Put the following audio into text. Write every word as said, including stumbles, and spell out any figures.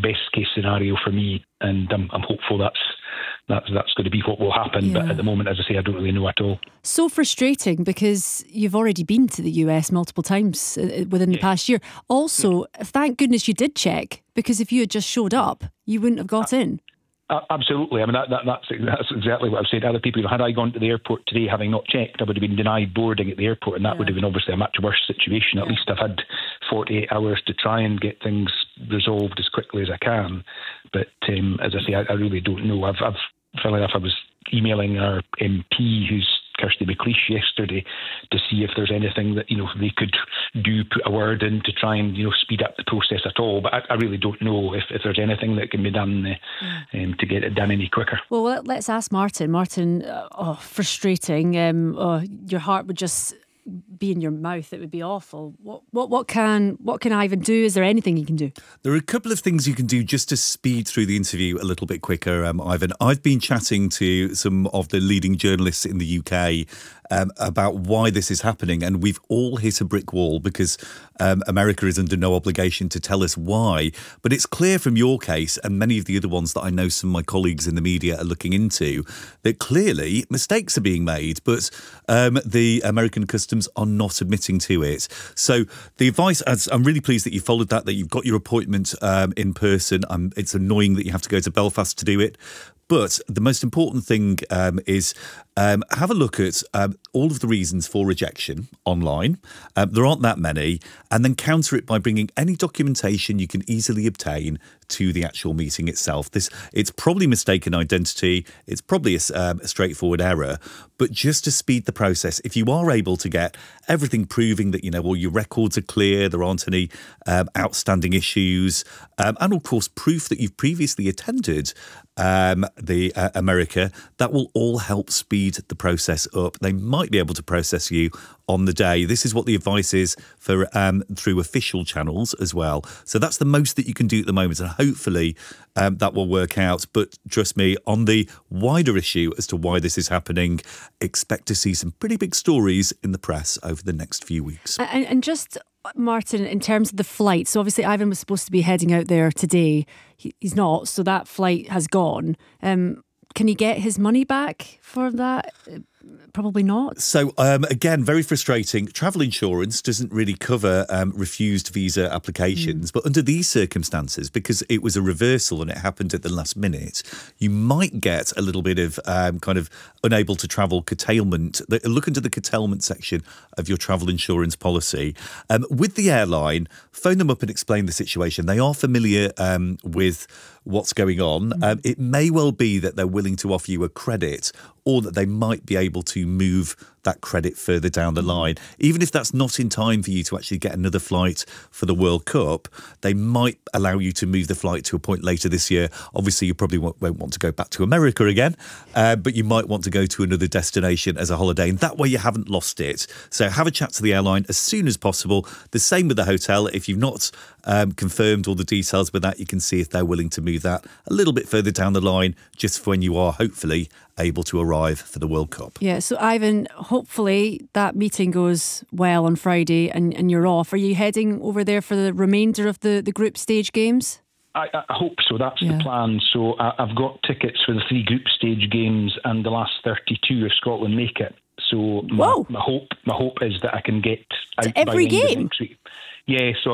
best case scenario for me, and I'm, I'm hopeful that's that's that's going to be what will happen. Yeah. But at the moment, as I say, I don't really know at all. So frustrating because you've already been to the U S multiple times within the yeah. past year. Also, yeah. thank goodness you did check, because if you had just showed up, you wouldn't have got uh, in. Uh, absolutely. I mean, that, that, that's that's exactly what I've said to other people. Had I gone to the airport today having not checked, I would have been denied boarding at the airport, and that yeah. would have been obviously a much worse situation. At yeah. least I've had forty-eight hours to try and get things resolved as quickly as I can. But um, as I say, I, I really don't know. I've, I've, funnily enough, I was emailing our M P, who's Kirsty McLeish, yesterday to see if there's anything that, you know, they could do, put a word in to try and, you know, speed up the process at all. But I, I really don't know if, if there's anything that can be done uh, um, to get it done any quicker. Well, let's ask Martin. Martin, uh, oh, frustrating. Um, oh, your heart would just be in your mouth. It would be awful. What what what can what can Ivan do? Is there anything he can do? There are a couple of things you can do just to speed through the interview a little bit quicker, um, Ivan. I've been chatting to some of the leading journalists in the U K um, about why this is happening, and we've all hit a brick wall because um, America is under no obligation to tell us why. But it's clear from your case and many of the other ones that I know some of my colleagues in the media are looking into that clearly mistakes are being made, but um, the American customs are not admitting to it. So the advice, as I'm really pleased that you followed that, that you've got your appointment um, in person. Um, it's annoying that you have to go to Belfast to do it. But the most important thing um, is um, have a look at um, all of the reasons for rejection online. Um, there aren't that many. And then counter it by bringing any documentation you can easily obtain to the actual meeting itself. This It's probably mistaken identity. It's probably a, um, a straightforward error. But just to speed the process, if you are able to get everything proving that, you know, all your records are clear, there aren't any um, outstanding issues, um, and of course proof that you've previously attended um, the uh, America, that will all help speed the process up. They might be able to process you on the day. This is what the advice is for um, through official channels as well. So that's the most that you can do at the moment, and hopefully um, that will work out. But trust me, on the wider issue as to why this is happening, expect to see some pretty big stories in the press over the next few weeks. And, and just, Martin, in terms of the flight, so obviously Ivan was supposed to be heading out there today. He, he's not, so that flight has gone. Um, can he get his money back for that? Probably not. So, um, again, very frustrating. Travel insurance doesn't really cover um, refused visa applications. Mm. But under these circumstances, because it was a reversal and it happened at the last minute, you might get a little bit of um, kind of unable to travel curtailment. Look into the curtailment section of your travel insurance policy. Um, with the airline, phone them up and explain the situation. They are familiar um, with what's going on. Mm. Um, it may well be that they're willing to offer you a credit, or that they might be able to move that credit further down the line. Even if that's not in time for you to actually get another flight for the World Cup, they might allow you to move the flight to a point later this year. Obviously, you probably won't, won't want to go back to America again, uh, but you might want to go to another destination as a holiday, and that way you haven't lost it. So have a chat to the airline as soon as possible. The same with the hotel. If you've not um, confirmed all the details with that, you can see if they're willing to move that a little bit further down the line, just for when you are hopefully able to arrive for the World Cup. Yeah, so Ivan, hopefully that meeting goes well on Friday and, and you're off. Are you heading over there for the remainder of the, the group stage games? I, I hope so. That's yeah. the plan. So I, I've got tickets for the three group stage games and the last thirty-two if Scotland make it. So my, my hope my hope is that I can get out to every by the end game. of next week. Yeah, so